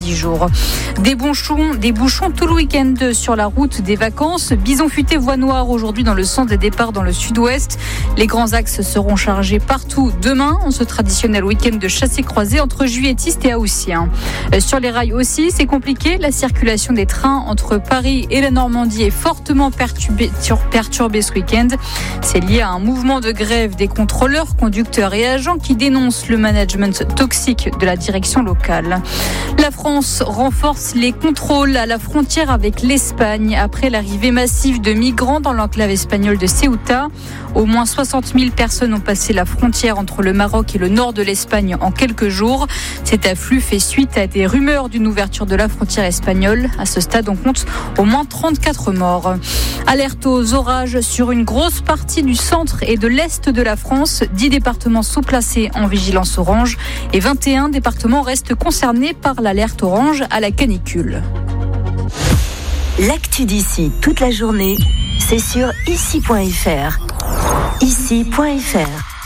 10 jours. Des bouchons tout le week-end sur la route des vacances. Bison futé, voie noire aujourd'hui dans le sens des départs dans le sud-ouest. Les grands axes seront chargés partout demain en ce traditionnel week-end de chassé-croisé entre juilletistes et haussiens. Sur les rails aussi, c'est compliqué. La circulation des trains entre Paris et la Normandie est fortement perturbée ce week-end. C'est lié à un mouvement de grève des contrôleurs, conducteurs et agents qui dénoncent le management toxique de la direction locale. La France renforce les contrôles à la frontière avec l'Espagne après l'arrivée massive de migrants dans l'enclave espagnole de Ceuta. Au moins 60 000 personnes ont passé la frontière entre le Maroc et le nord de l'Espagne en quelques jours. Cet afflux fait suite à des rumeurs d'une ouverture de la frontière espagnole. À ce stade, on compte au moins 34 morts. Alerte aux orages sur une grosse partie du centre et de l'est de la France. 10 départements sont placés en vigilance orange et 21 départements restent concernés par l'alerte orange à la canicule. L'actu d'ici toute la journée, c'est sur ici.fr. Ici.fr.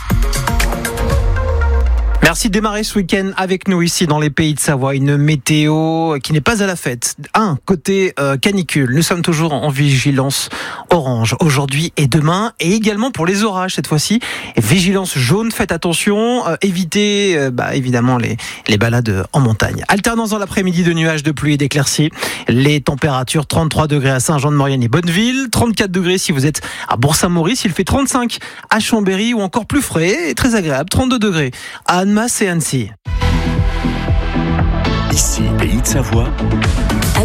Merci de démarrer ce week-end avec nous ici dans les Pays de Savoie. Une météo qui n'est pas à la fête. Côté canicule, nous sommes toujours en vigilance orange aujourd'hui et demain, et également pour les orages cette fois-ci. Vigilance jaune, faites attention, évitez évidemment les balades en montagne. Alternance dans l'après-midi de nuages, de pluie et d'éclaircies. Les températures 33 degrés à Saint-Jean-de-Maurienne et Bonneville, 34 degrés si vous êtes à Bourg-Saint-Maurice, il fait 35 à Chambéry ou encore plus frais et très agréable, 32 degrés à Annemasse et Annecy. Ici, Pays de Savoie.